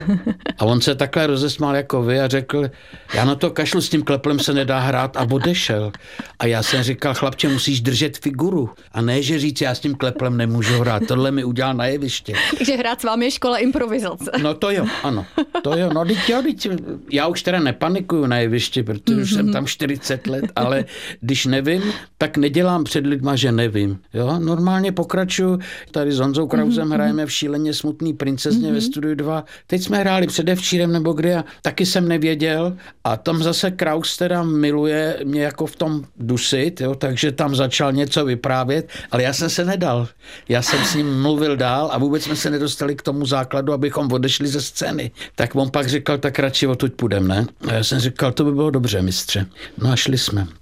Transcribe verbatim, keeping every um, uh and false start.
A on se takhle rozesmál jako vy a řekl, já na to kašlu, s tím kleplem se nedá hrát a odešel. A já jsem říkal, chlapče, musíš držet figuru. A ne, že říct, já s tím kleplem nemůžu hrát. Tohle mi udělal na jeviště. Takže hrát s vámi je škola improvizace. No to jo, ano. To jo, no teď jo, teď, já už teda nepanikuju na jevišti, protože mm-hmm. už jsem tam čtyřicet let, ale když nevím, tak nedělám před lidma, že nevím. Jo, normálně pokračuju. Tady s Honzou Krausem mm-hmm. hrajeme v Šíleně smutný princezně mm-hmm. ve Studiu dva. Teď jsme hráli předevčírem nebo kdy a taky jsem nevěděl a tam zase Kraus teda miluje mě jako v tom dusit, jo, takže tam začal něco vyprávět, ale já jsem se nedal. Já jsem s ním mluvil dál a vůbec jsme se nedostali k tomu základu, abychom odešli ze scény. Tak on pak říkal, tak radši odtud půjdem, ne? A já jsem říkal, to by bylo dobře, mistře. No a šli jsme.